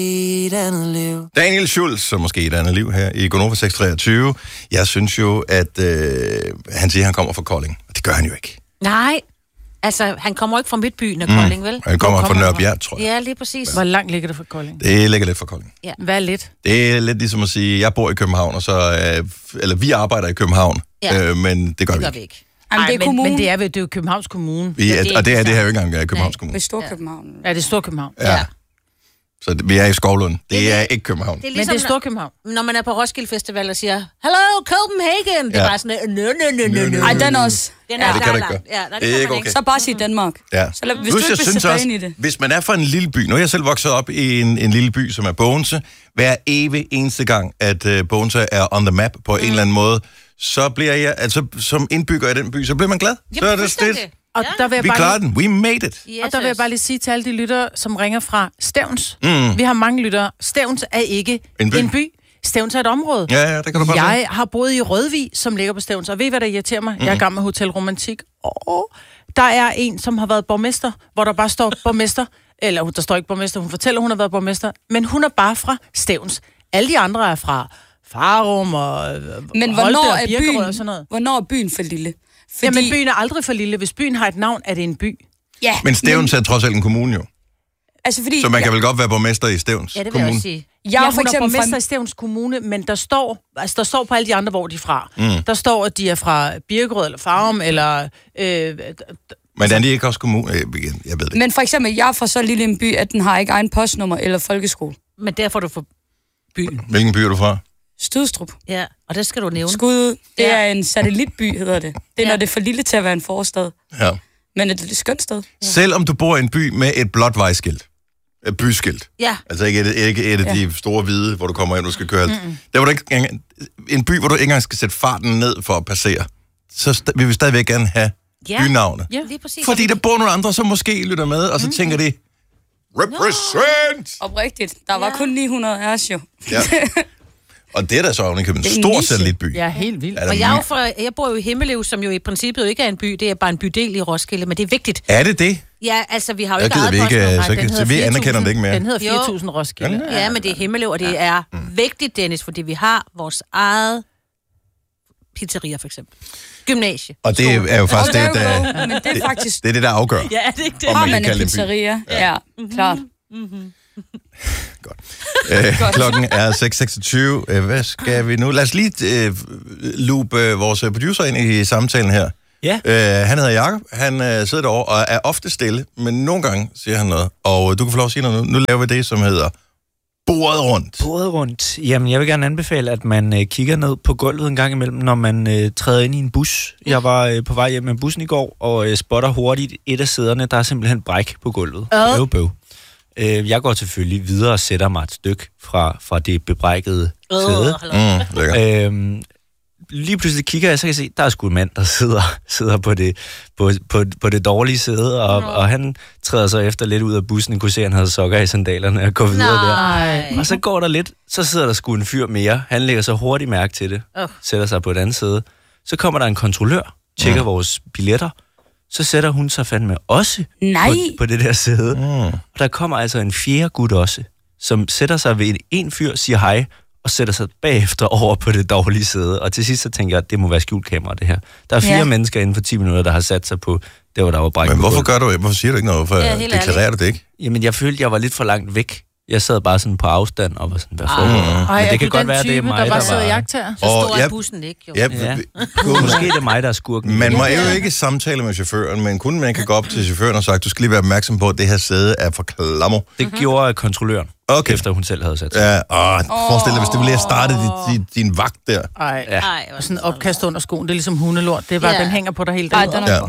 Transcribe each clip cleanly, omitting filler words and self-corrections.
Daniel Schultz, som måske et andet liv her i Gonova 623. Jeg synes jo, at han siger, at han kommer fra Kolding. Og det gør han jo ikke. Nej, altså han kommer ikke fra Midtbyen af Kolding, vel? Han kommer fra Nørrebjerg, tror jeg. Ja, lige præcis. Hvor langt ligger det fra Kolding? Det ligger lidt fra Kolding. Ja. Hvad er lidt? Det er lidt ligesom at sige, at jeg bor i København, og så, eller vi arbejder i København, men det gør vi ikke. Jamen, det er kommunen. Men det er jo Københavns Kommune. Og det er det her jo ikke engang Københavns Kommune. Det er Storkøbenhavn. Ja, det er Storkøbenhavn. Ja. Så vi er i Skovlund. Det er ikke København. Det er ligesom, men det er Storkøbenhavn. Når man er på Roskilde Festival og siger, hello, Copenhagen. Det er bare sådan, nø. Ej, den også. Den det kan du ikke gøre. Ja, det er ikke okay. Så bare sige Danmark. Ja. Så hvis du ikke vil tilbage ind i det. Hvis man er fra en lille by, nu er jeg selv vokset op i en lille by, som er Bogense, hver evig eneste gang, at Bogense er on the map på en eller anden måde, så bliver jeg, altså som indbygger i den by, så bliver man glad. Jamen, så er det stedt. Og der vil jeg Vi klarer den. We made it. Yes, og der vil jeg bare lige sige til alle de lyttere, som ringer fra Stevns. Vi har mange lyttere. Stevns er ikke en by. Stevns er et område. Ja, det kan du bare sige. Jeg har boet i Rødvig, som ligger på Stevns. Og ved I, hvad der irriterer mig? Jeg er i gang med Hotel Romantik. Der er en, som har været borgmester, hvor der bare står borgmester. Eller der står ikke borgmester, hun fortæller, hun har været borgmester. Men hun er bare fra Stevns. Alle de andre er fra Farum og men Holte og Birkerød og sådan noget. Hvornår er byen for lille? Fordi... Jamen, byen er aldrig for lille. Hvis byen har et navn, er det en by. Ja, men Stevns er trods alt en kommune jo. Altså, fordi, så man kan vel godt være borgmester i Stevns Kommune? Ja, det vil kommune. jeg også sige. Jeg er for eksempel borgmester i Stevns Kommune, men der står på alle de andre, hvor de er fra. Der står, at de er fra Birkerød eller Farum, eller... Men er de ikke også kommune? Jeg ved det. Men for eksempel, jeg er fra så lille en by, at den har ikke egen postnummer eller folkeskole. Men derfor er du fra byen. Hvilken by er du fra? Stødstrup. Ja, og det skal du nævne. Skud. Det er en satellitby, hedder det. Det er, når det er for lille til at være en forstad. Ja. Men det er et skønt sted. Ja. Selvom du bor i en by med et blåt vejskilt. Et byskilt. Ja. Altså ikke et af de store hvide, hvor du kommer ind, du skal køre alt. Der var ikke en by, hvor du ikke engang skal sætte farten ned for at passere. Så vil vi stadigvæk gerne have bynavne. Ja, lige præcis. Fordi der bor nogle andre, som måske lytter med, og så tænker de, represent! Oprigtigt. Der var kun 900 af os jo. Ja. Og det er da så ovenikøbet en stor satellitby. Ja, helt vildt. Og jeg bor jo i Himmelev, som jo i princippet ikke er en by. Det er bare en bydel i Roskilde, men det er vigtigt. Er det det? Ja, altså vi har jo ikke eget så vi anerkender det ikke mere. Den hedder 4.000 Roskilde. Ja, men det er Himmelev, og det er vigtigt, Dennis, fordi vi har vores eget pizzeria, for eksempel. Gymnasie. Og det er jo faktisk men det er faktisk... Det er det, der afgør. Ja, det er ikke det. Har man en pizzeria? Ja, klart. Godt. Klokken er 6.26. Hvad skal vi nu? Lad os lige loope vores producer ind i samtalen her. Ja. Han hedder Jakob. Han sidder derovre og er ofte stille, men nogle gange siger han noget. Og du kan få lov at sige noget nu. Nu laver vi det, som hedder bordet rundt. Bordet rundt. Jamen, jeg vil gerne anbefale, at man kigger ned på gulvet en gang imellem, når man træder ind i en bus. Jeg var på vej hjem med bussen i går, og spotter hurtigt et af sæderne. Der er simpelthen bræk på gulvet. Bøv. Jeg går selvfølgelig videre og sætter mig et stykke fra det bebrækkede sæde. Lige pludselig kigger jeg, så kan jeg se, der er sgu en mand, der sidder på det dårlige sæde, og han træder så efter lidt ud af bussen, kunne se, at han havde sokker i sandalerne og går videre der. Og så går der lidt, så sidder der sgu en fyr mere. Han lægger så hurtigt mærke til det, sætter sig på et andet sæde. Så kommer der en kontrollør, tjekker vores billetter, så sætter hun sig fandme også på det der sæde. Og der kommer altså en fjerde gut også, som sætter sig ved en fyr, siger hej, og sætter sig bagefter over på det dårlige sæde. Og til sidst så tænker jeg, at det må være skjult kamera, det her. Der er 4 mennesker inden for 10 minutter, der har sat sig på det, hvor der var bræk. Men hvorfor siger du ikke noget? Hvorfor deklarerer du det ikke? Jamen, jeg følte, jeg var lidt for langt væk. Jeg sad bare sådan på afstand og var sådan, hvad foregår? Men det kan godt være, det er mig, der bare sidder jagttager. Så stor er bussen ikke, jo. Måske det er mig, der er skurken. Man må jo ikke samtale med chaufføren, men kun man kan gå op til chaufføren og sige, du skal lige være opmærksom på, at det her sæde er for klammer. Det gjorde kontrolløren, efter hun selv havde sat sig. Ja, forestil dig, hvis det ville have startet din vagt der. Og sådan en opkast under skoen, det er ligesom hundelort. Det er bare, den hænger på dig hele dagen.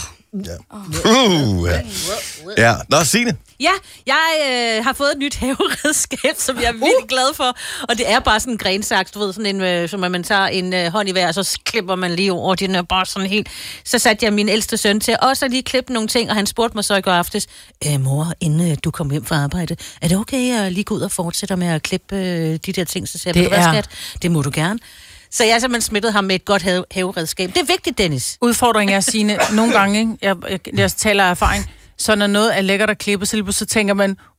Ja, nå, Signe. Ja, jeg har fået et nyt haveredskab, som jeg er virkelig glad for. Og det er bare sådan en grensaks, du ved, sådan en, som man tager en hånd i hver, og så klipper man lige over. Den er bare sådan helt... Så satte jeg min ældste søn til også at lige klippe nogle ting, og han spurgte mig så i går aftes, mor, inden du kom hjem fra arbejde, er det okay at lige gå ud og fortsætte med at klippe de der ting? Så siger jeg, hvad skat? Det må du gerne. Så jeg simpelthen smittet ham med et godt haveredskab. Det er vigtigt, Dennis. Udfordringen er, Signe, nogle gange, ikke? Jeg taler af erfaring, så når noget er lækkert at klippe, så tænker man,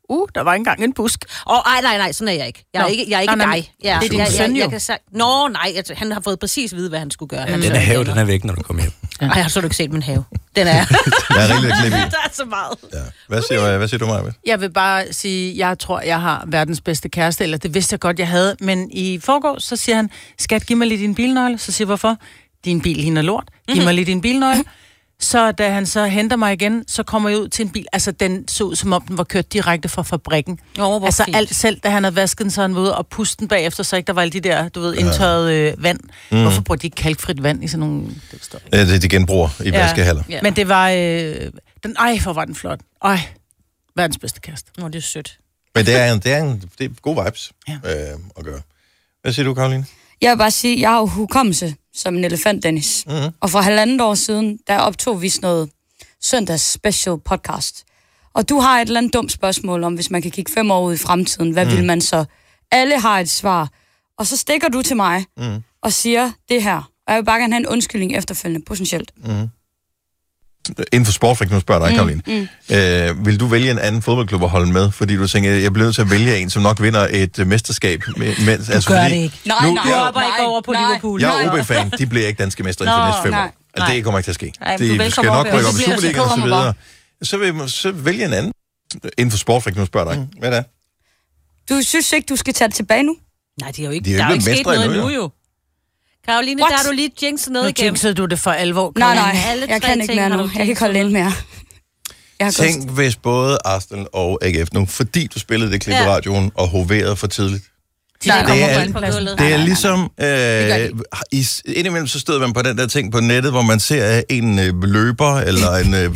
der var engang en busk. Nej, sådan er jeg ikke. Jeg er ikke dig. Ja, det er din søn jo. Han har fået præcis vide, hvad han skulle gøre. Den er have, den er væk, når du kommer hjem. Ej, har så du ikke set min have? Den er... Jeg er rigtig klip i. Der er så meget. Ja. Hvad siger du, Maja? Jeg vil bare sige, jeg tror, jeg har verdens bedste kæreste, eller det vidste jeg godt, jeg havde. Men i forgår, så siger han, skat, giv mig lige din bilnøgle. Så siger jeg, hvorfor? Din bil ligner lort. Giv mig lige din bilnøgle. Så da han så henter mig igen, så kommer jeg ud til en bil. Altså, den så ud, som om den var kørt direkte fra fabrikken. Altså, fint. Alt selv, da han havde vasket den, så han var ude og puste den bagefter, så ikke der var alle de der, du ved, indtørret vand. Hvorfor bruger de ikke kalkfrit vand i sådan nogle... Det de genbruger i vaskehaller. Ja. Men det var... hvor var den flot. Verdens bedste kæreste. Det er sødt. Men det er gode vibes at gøre. Hvad siger du, Karoline? Jeg vil bare sige, jeg har jo hukommelse som en elefant, Dennis. Mm-hmm. Og for 1,5 år siden, der optog vi sådan noget søndags special podcast. Og du har et eller andet dumt spørgsmål om, hvis man kan kigge 5 år ud i fremtiden, hvad vil man så? Alle har et svar. Og så stikker du til mig og siger det her. Og jeg vil bare gerne have en undskyldning efterfølgende, potentielt. Inden for sport, fik nu spørger dig, Karoline. Vil du vælge en anden fodboldklub at holde med? Fordi du tænker, jeg bliver nødt til at vælge en, som nok vinder et mesterskab. Du gør det ikke. Nej. Du hopper ikke over på Liverpool. Jeg er OB-fan. De bliver ikke danske mestre inden for næste 5 år. Det kommer ikke til at ske. De skal nok rykke op i Superligaen og så videre. Så vælge en anden. Inden for sport, fik nu spørger dig. Hvad er det? Du synes ikke, du skal tage det tilbage nu? Nej, det er jo ikke, der er jo ikke sket noget nu jo. Karoline, der har du lige jinxet noget igennem. Nu jinxede du det for alvor. Nej, jeg kan ikke mere nu. Jeg kan ikke holde ind mere. Tænk, hvis både Arsenal og AGF nu, fordi du spillede det klip i radioen og hoverede for tidligt. Det er ligesom... indimellem så støder man på den der ting på nettet, hvor man ser en løber, eller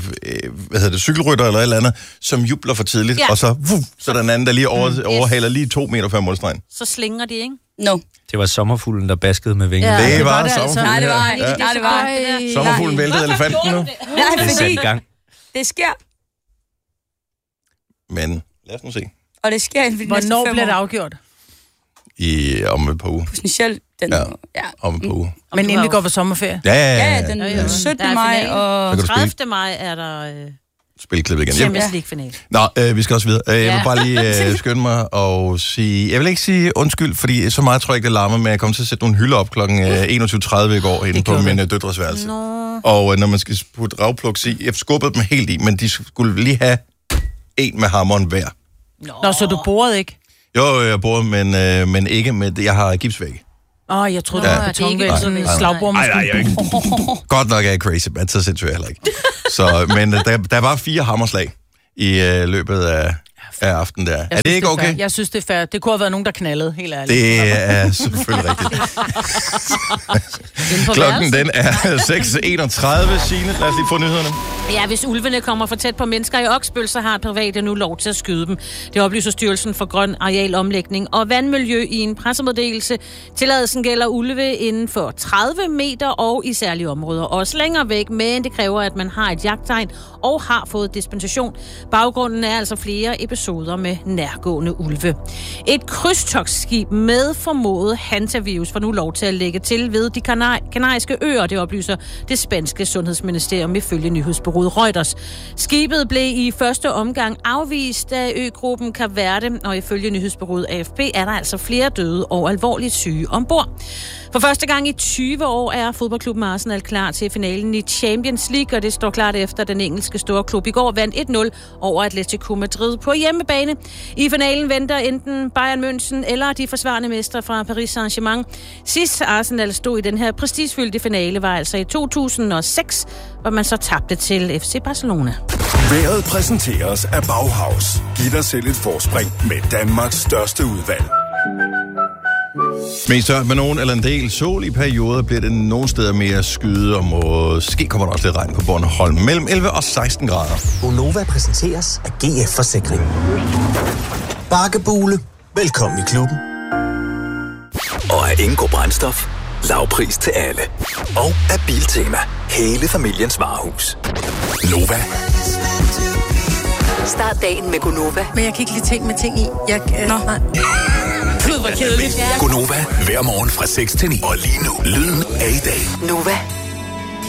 en cykelrytter, eller et eller andet, som jubler for tidligt, og så er der en anden, der lige overhaler lige 2 meter før målstregen. Så slinger de, ikke? No. Det var sommerfuglen, der baskede med vingen. Ja, det var sommerfuglen. Nej, det var ikke. Sommerfuglen væltede elefanten nu. Nej, fordi det sker. Men lad os nu se. Og det sker inden for de næste 5 år. Hvornår bliver det afgjort? Om et par uger. Potentielt den om et par uger. Men inden vi går på sommerferie? Ja, den 17. maj og 30. maj er der spilklippet igen. Champions League-finale. Nå, vi skal også videre. Jeg vil bare lige skynde mig og sige... Jeg vil ikke sige undskyld, fordi så meget tror jeg ikke, det larmer, men jeg kom til at sætte nogle hylder op kl. 21.30 i går inde på min døtres værelse. Og når man skal putte ravplugs i... Jeg skubbede dem helt i, men de skulle lige have en med hammeren hver. Nå, så du borede ikke? Jo, jeg borede, men ikke med... Jeg har gipsvæg. Jeg troede, det var betonvæg, sådan en slagbord. Nej, jeg er ikke. Godt nok er jeg crazy, men så sindssygt heller ikke. Men der var 4 hammerslag i løbet af aftenen der. Er det ikke okay? Jeg synes, det er fair. Det kunne have været nogen, der knaldede, helt ærligt. Det er selvfølgelig rigtigt. Klokken den er 6.31, Signe. Lad os lige få nyhederne. Ja, hvis ulvene kommer for tæt på mennesker i Oksbøl, så har private nu lov til at skyde dem. Det oplyser Styrelsen for Grøn Arealomlægning og Vandmiljø i en pressemeddelelse. Tilladelsen gælder ulve inden for 30 meter og i særlige områder. Også længere væk, men det kræver, at man har et jagttegn og har fået dispensation. Baggrunden er altså flere episoder med nærgående ulve. Et krydstogtskib med formodet hantavirus får nu lov til at lægge til ved de kanariske øer, det oplyser det spanske sundhedsministerium ifølge nyhedsbureauet Reuters. Skibet blev i første omgang afvist af øgruppen Kap Verde, og ifølge nyhedsbureauet AFP er der altså flere døde og alvorligt syge ombord. For første gang i 20 år er fodboldklubben Arsenal klar til finalen i Champions League, og det står klart efter den engelske store klub i går vandt 1-0 over Atletico Madrid på hjemmebane. I finalen venter enten Bayern München eller de forsvarende mestre fra Paris Saint-Germain. Sidst Arsenal stod i den her prestigefyldte finale var altså i 2006, hvor man så tabte til FC Barcelona. Vejret præsenteres af Bauhaus. Giv dig selv et forspring med Danmarks største udvalg. Mest tørt med nogen eller en del sol i perioder bliver det nogle steder mere skyde, og måske kommer der også lidt regn på Bornholm. Mellem 11 og 16 grader. Gonova præsenteres af GF Forsikring. Bakkebule. Velkommen i klubben. Og af Ingo Brændstof. Lavpris til alle. Og af Biltema. Hele familiens varehus. Nova. Start dagen med Gonova. Men jeg kan ikke lide ting med ting i. Nej. Gud, hvor kedeligt. Gonova, hver morgen fra 6 til 9. Og lige nu, lyden af i dag. Nova.